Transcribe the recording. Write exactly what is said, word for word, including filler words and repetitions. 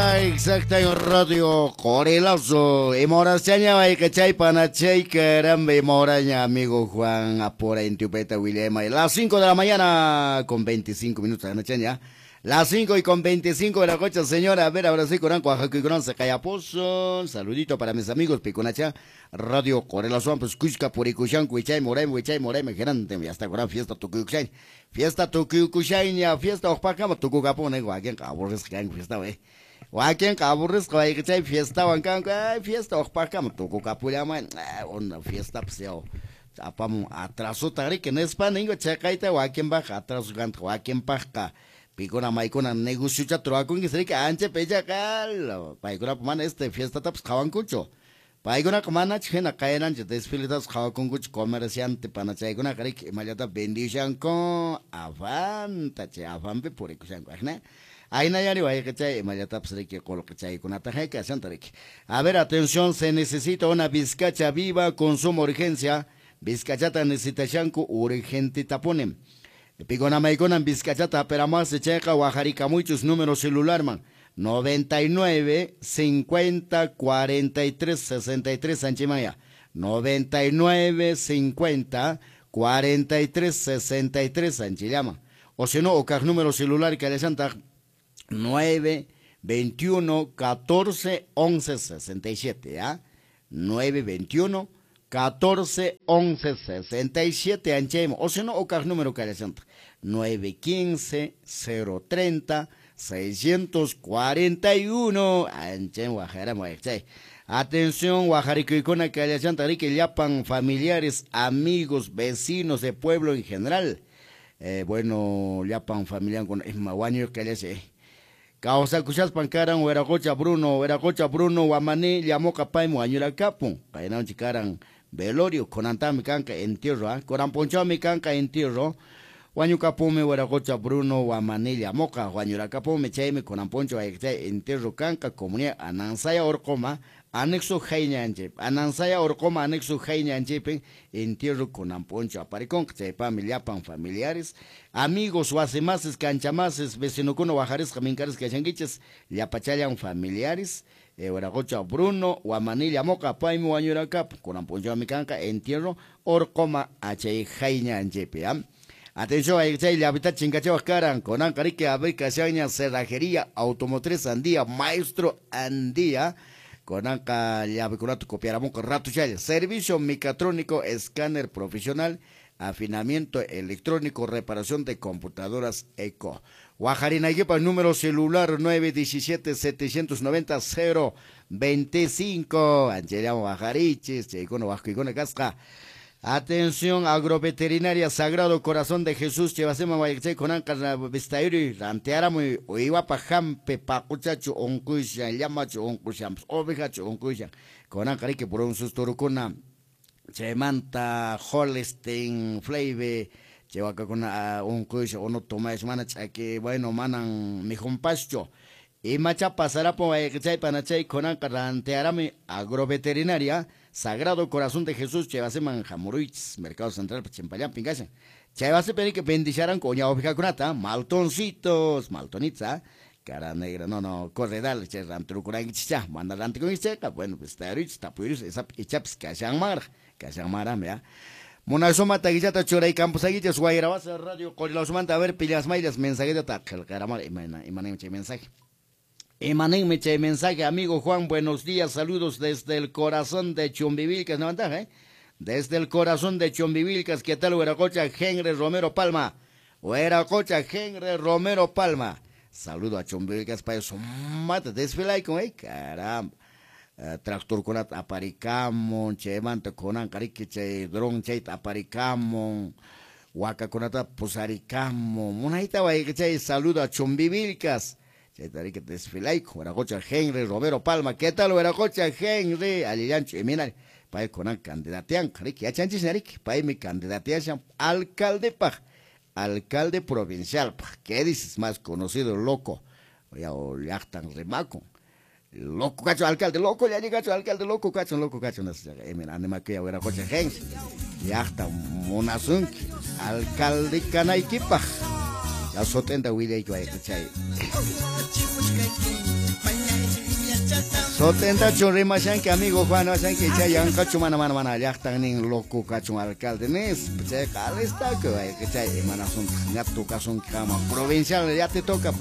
hora exacta en Radio Corelazo. Y moraña hay que chay panachay caramba y moraña amigo Juan Apora en Tupeta William. Las cinco de la mañana con veinticinco minutos de la noche ya. Las cinco y con veinticinco de la noche, señora. A ver, ahora sí, Corán, Oaxaca y Corán, Sacayapozo. Saludito para mis amigos, Piconacha, Radio Corelazo, pues Cusca, Puricuchan, Cuichay, Morem, Cuichay, Morem, Gerante, ya está Corán, fiesta Tucuchay. Fiesta Tucuchay, fiesta Oaxaca, Tucucapone, Guaquén, Caborres, Gang, fiesta, wey. Guaquén, Caborres, Guaquén, fiesta, Huancán, fiesta Oaxaca, Tucucapuyama, una fiesta, pseo. Apam, atraso, Tarik, en España, Chacaita, Guaquén, Baja, atraso, Gant, Guaquén, Paja. Picona maicona negocio chatroa con que se que anche peja cal paicona pamana este fiesta taps kawan kucho paicona kamana chena kaenan je desfilitas kawan con kucho comerciante pana chaicona karik malata bendición con avanta che avampe por ikusan kwahna aina yari wai que chay malata psre que colo que chay con ataje que asantarik. A ver, atención, se necesita una bizcacha viva consumo urgencia, bizcachata necesita chanco urgente taponem. Pigona maicona bizcachata, pero más se checa Guajarica muchos números celular man. noventa y nueve, cincuenta, cuarenta y tres, sesenta y tres Sanchimaya. noventa y nueve, cincuenta, cuarenta y tres, sesenta y tres Sanchillama. O si no, o que número celular que le santa nueve, veintiuno, catorce, once, sesenta y siete, ¿ah? nueve, veintiuno, catorce, once, sesenta y siete Anchemo. O si no, o que número que le santa nueve quince, cero treinta, seiscientos cuarenta y uno Anchemo, Guajara, Moexay. Atención, Guajarico y Cona, que le santa que llapan familiares, amigos, vecinos de pueblo en general. Eh, bueno, llapan familiar con el maguaño que le hace. Causa cuchas pancaran, o era cocha Bruno, o era cocha Bruno, guamaní, llamó capay, moañura capo. Caenan chicaran velorio, con antami canca en tierra, con poncho mi canca en tierra. Guaño capume, o era cocha Bruno, guamaní, llamó ca, guañura capume, chaime, con amponcho en tierra canca, comunidad, anansaya orcoma, anexo jaina anjep, anansaya orcoma, anexo jaina anjepen, en tierra con amponcho aparicón, que se pan familiares, amigos, guasemases, canchamases, vecino cuno, guajares, jamincares, cachanguiches, llapachayan familiares, eh, Oragocha Bruno, Guamanilla Moca, Paimo, Guanyura Cap, con amponcho micanca, entierro, orcoma, h jaina anjepe, ¿ah? Atención, ahí está el hábitat chingacheo caran, con ancarique, abrica, saña, cerrajería, automotriz andía, maestro andía, con anca, llave con rato, copiaramos con rato, ya, servicio mecatrónico, escáner profesional, afinamiento electrónico, reparación de computadoras eco. Guajarina Yepa, número celular nueve diecisiete, setecientos noventa, cero veinticinco. Angelamo Guajariches, Cheicono Guajicono Casca. Atención, agroveterinaria Sagrado Corazón de Jesús, Chevasema Guayachay, con Anca Vistairi, Ranteáramo, Uiwapa Jampe, Pacuchacho, Oncuishan, Yamacho, Oncuishan, Ovejacho, Oncuishan, con Ancarique por un susturucuna, Chemanta, Holstein, Fleive, Chevaca con un cuisho, o no tomáis manach, que bueno, manan mi compacho. Y macha pasará por Guayachay, Panachay, con Anca Ranteáramo, agroveterinaria. Sagrado Corazón de Jesús, Chevaseman Jamuruich, Mercado Central, Chimpayán, Pingacha. Chevase peri que bendicharan coña oveja conata, maltoncitos, maltonitza, cara negra, no, no, corredal, che, ramtrucuran chicha, mandarante con checa, bueno, pues está rich, tapuiris, esa ichaps, cachan mar, cachan mara, mea. Monasoma taguillata chora y campos aguillas, guayrabasa, radio, corilosmanta, a ver, pillas mailas, mensaje tacal, caramar, imana, imana, mensaje. Emanen che mensaje, amigo Juan, buenos días, saludos desde el corazón de Chumbivilcas, ¿no ventaja, eh? Desde el corazón de Chumbivilcas, ¿qué tal, Hueracocha Henry Romero Palma? Hueracocha Henry Romero Palma. Saludo a Chumbivilcas para eso, mate, desfilay con, eh, caramba. Uh, tractor con aparicamon, che, manta con ancarique, che, dron, che, aparicamon, huaca con posaricamon, una hita, che, saludo a Chumbivilcas. Che, que desfilay, Hueracocha Henry Romero Palma, ¿qué tal, Hueracocha Henry? Aliancho, y mira, para con el candidatean, que ya chanchis, para mi candidatean, alcalde, pa, alcalde provincial, pa, ¿qué dices? Más conocido, loco, ya, o ya tan remaco, loco, cacho, alcalde, loco, ya llega, alcalde, loco, cacho, loco, cacho, no sé, y mira, anima que ya, Hueracocha Henry, ya está, monazunk, alcalde, canaiquipa. La sotenda huile y guay, ¿cachai? Sotenta chorrima que amigo Juan, no que chayan cacho mana mana mana ya están en loco cacho alcalde nes, che calesta que hay que chay mana son gato cason cama provincial ya te toca.